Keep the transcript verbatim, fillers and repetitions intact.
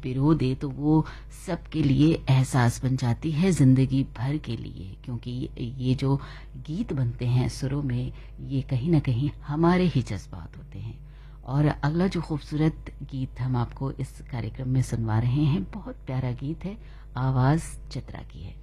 पिरो दे तो वो सबके लिए एहसास बन जाती है ज़िंदगी भर के लिए, क्योंकि ये जो गीत बनते हैं सुरों में, ये कहीं ना कहीं हमारे ही जज्बात होते हैं। और अगला जो खूबसूरत गीत हम आपको इस कार्यक्रम में सुनवा रहे हैं, बहुत प्यारा गीत है, आवाज़ चित्रा की है।